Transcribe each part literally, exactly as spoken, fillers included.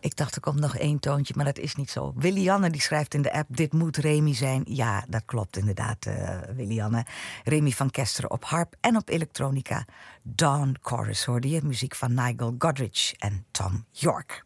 Ik dacht, er komt nog één toontje, maar dat is niet zo. Willianne die schrijft in de app, dit moet Remy zijn. Ja, dat klopt inderdaad, uh, Willianne. Remy van Kesteren op harp en op elektronica. Dawn Chorus hoorde je, muziek van Nigel Godrich en Tom York.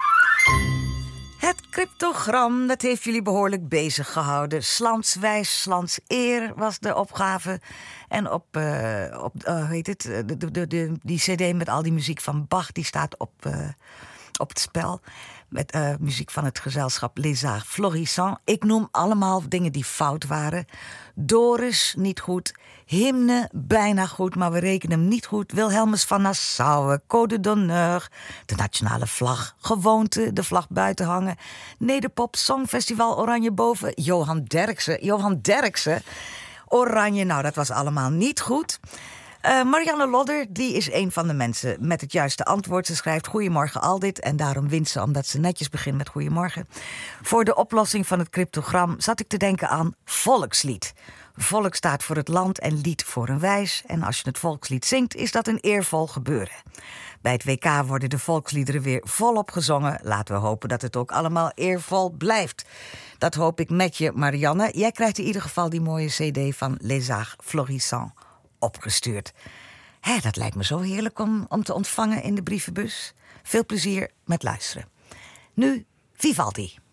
Het cryptogram, dat heeft jullie behoorlijk bezig gehouden. Slanswijs, slans eer was de opgave. En op, uh, op uh, hoe heet het, de, de, de, de, die cd met al die muziek van Bach, die staat op, uh, op het spel. Met uh, muziek van het gezelschap Les Arts Florissants. Ik noem allemaal dingen die fout waren. Doris, niet goed. Hymne, bijna goed, maar we rekenen hem niet goed. Wilhelmus van Nassau, Code d'honneur. De nationale vlag, gewoonte, de vlag buiten hangen. Nederpop, Songfestival, Oranje boven. Johan Derksen, Johan Derksen. Oranje, nou dat was allemaal niet goed. Uh, Marianne Lodder, die is een van de mensen met het juiste antwoord. Ze schrijft goedemorgen al dit en daarom wint ze omdat ze netjes begint met goedemorgen. Voor de oplossing van het cryptogram zat ik te denken aan volkslied. Volk staat voor het land en lied voor een wijs. En als je het volkslied zingt, is dat een eervol gebeuren. Bij het W K worden de volksliederen weer volop gezongen. Laten we hopen dat het ook allemaal eervol blijft. Dat hoop ik met je, Marianne. Jij krijgt in ieder geval die mooie cd van Les Arts Florissants opgestuurd. Hé, dat lijkt me zo heerlijk om, om te ontvangen in de brievenbus. Veel plezier met luisteren. Nu Vivaldi.